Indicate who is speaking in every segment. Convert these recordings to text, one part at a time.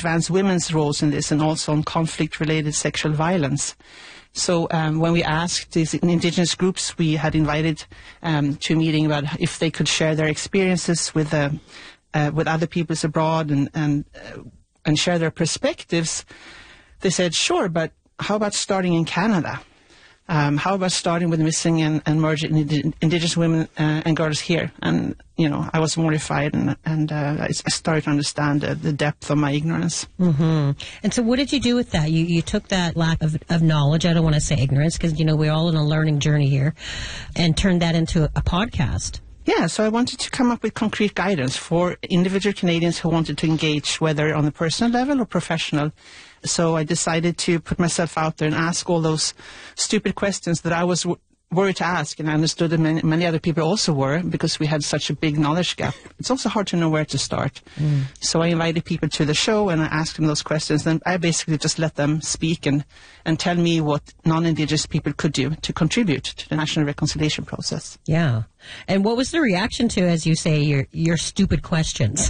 Speaker 1: advance women's roles in this and also on conflict-related sexual violence. So when we asked these indigenous groups, we had invited to a meeting about if they could share their experiences with other peoples abroad and share their perspectives. They said, sure, but how about starting in Canada? How about starting with missing and murdered indigenous women and girls here? And, I was mortified and I started to understand the depth of my ignorance.
Speaker 2: Mm-hmm. And so what did you do with that? You took that lack of knowledge, I don't want to say ignorance, because, we're all on a learning journey here, and turned that into a podcast.
Speaker 1: Yeah, so I wanted to come up with concrete guidance for individual Canadians who wanted to engage, whether on a personal level or professional. So I decided to put myself out there and ask all those stupid questions that I was worried to ask, and I understood that many other people also were, because we had such a big knowledge gap. It's also hard to know where to start. So I invited people to the show and I asked them those questions, and I basically just let them speak and tell me what non-Indigenous people could do to contribute to the national reconciliation process.
Speaker 2: Yeah. And what was the reaction to, as you say, your stupid questions?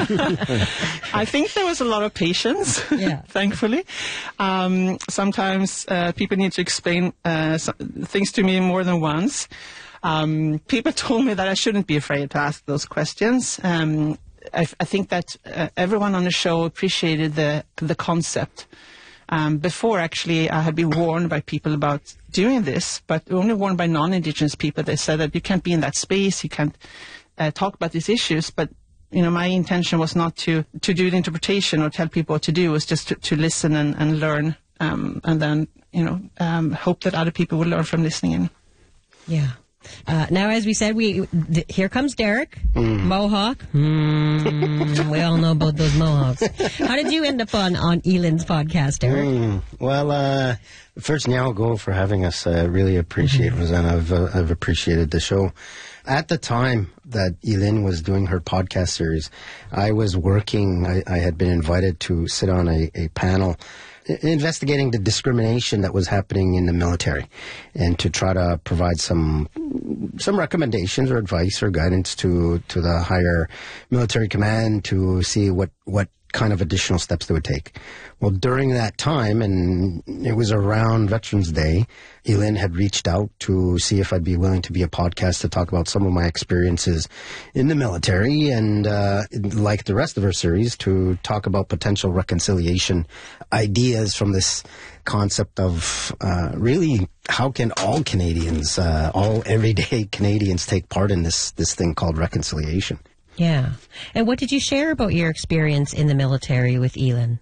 Speaker 1: I think there was a lot of patience, thankfully. Sometimes people need to explain things to me more than once. People told me that I shouldn't be afraid to ask those questions. I think that everyone on the show appreciated the concept. Before, actually, I had been warned by people about doing this, but only warned by non-Indigenous people. They said that you can't be in that space, you can't talk about these issues. But, my intention was not to do the interpretation or tell people what to do. It was just to listen and learn, and then, hope that other people will learn from listening in.
Speaker 2: Yeah. Now, as we said, here comes Derek, Mohawk. We all know about those Mohawks. How did you end up on Eileen's podcast, Derek?
Speaker 3: Well, first, Nyago for having us. I really appreciate Rosanna. I've appreciated the show. At the time that Eileen was doing her podcast series, I was working. I had been invited to sit on a panel investigating the discrimination that was happening in the military, and to try to provide some recommendations or advice or guidance to the higher military command to see what kind of additional steps they would take. Well, during that time, and it was around Veterans Day, Eileen had reached out to see if I'd be willing to be a podcast to talk about some of my experiences in the military, and like the rest of her series, to talk about potential reconciliation ideas from this concept of really how can all Canadians, all everyday Canadians, take part in this thing called reconciliation.
Speaker 2: Yeah. And what did you share about your experience in the military with Eileen?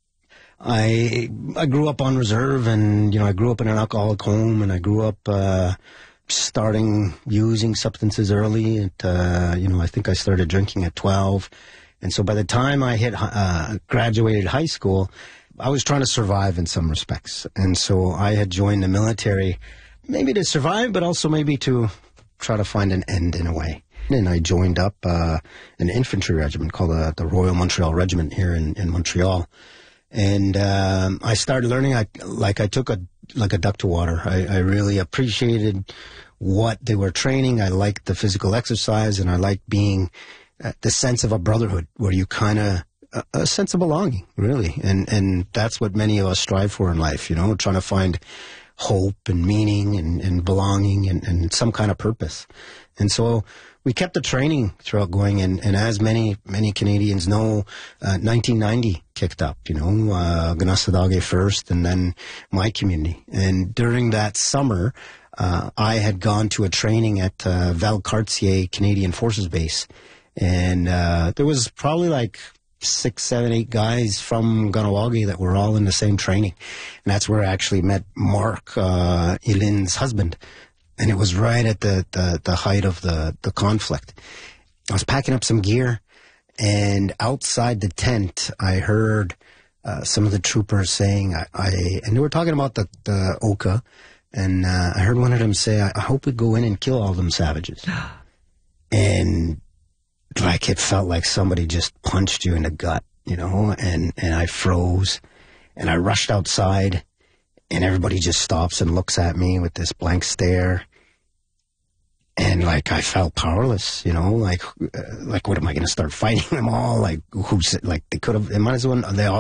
Speaker 3: I grew up on reserve, and, I grew up in an alcoholic home, and I grew up starting using substances early. I think I started drinking at 12. And so by the time I graduated high school, I was trying to survive in some respects. And so I had joined the military, maybe to survive, but also maybe to try to find an end in a way. And I joined up an infantry regiment called the Royal Montreal Regiment here in Montreal. And I started learning, I took a duck to water. I really appreciated what they were training. I liked the physical exercise, and I liked being the sense of a brotherhood, where you kind of, a sense of belonging, really. And that's what many of us strive for in life, trying to find hope and meaning and belonging and some kind of purpose. And so we kept the training throughout going, and as many Canadians know, 1990 kicked up, Ganassadage first, and then my community. And during that summer, I had gone to a training at Valcartier Canadian Forces Base, and there was probably like 6, 7, 8 guys from Kahnawake that were all in the same training. And that's where I actually met Mark, Eileen's husband. And it was right at the height of the conflict. I was packing up some gear, and outside the tent, I heard some of the troopers saying, and they were talking about the Oka, and I heard one of them say, I hope we go in and kill all them savages. And like, it felt like somebody just punched you in the gut, and I froze, and I rushed outside, and everybody just stops and looks at me with this blank stare. And like, I felt powerless, like what am I going to start fighting them all? Like, they could have, it might as well, they all